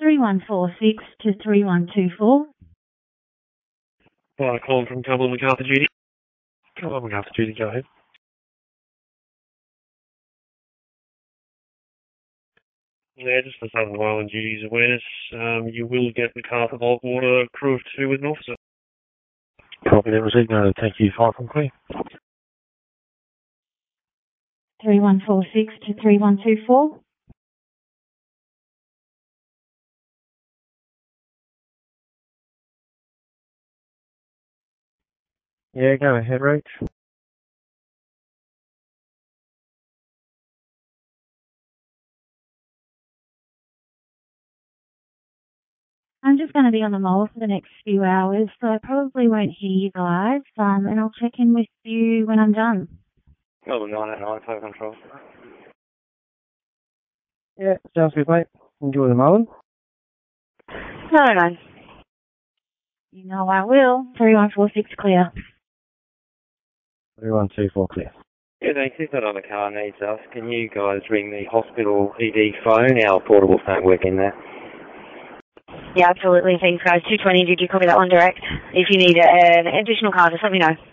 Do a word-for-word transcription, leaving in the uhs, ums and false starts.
three one four six to three one two four. Well, calling from Cumberland MacArthur Judy. Cumberland MacArthur Judy, go ahead. Yeah, just for Southern Island Duties awareness, um, you will get MacArthur Bulk Water crew of two with an officer. Copy that, received. No, thank you. Fire from clear. three one four six to three one two four. Yeah, go ahead, Rach. I'm just going to be on the mole for the next few hours, so I probably won't hear you guys, um, and I'll check in with you when I'm done. Oh, nine eight nine, five control. Yeah, sounds good, mate. Enjoy the mowing. No, no. You know I will. three one four six clear. three one two four clear. Yeah, thanks. If that other car needs us, can you guys ring the hospital E D phone? Our portables don't work in there. Yeah, absolutely. Thanks, guys. two twenty, did you copy that one direct? If you need an additional car, just let me know.